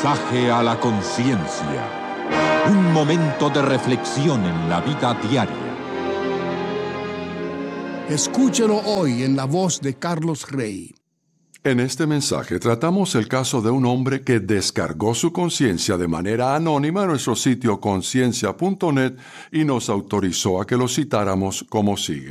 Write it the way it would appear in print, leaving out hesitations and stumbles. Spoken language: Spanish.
Mensaje a la conciencia. Un momento de reflexión en la vida diaria. Escúchelo hoy en la voz de Carlos Rey. En este mensaje tratamos el caso de un hombre que descargó su conciencia de manera anónima en nuestro sitio conciencia.net y nos autorizó a que lo citáramos como sigue.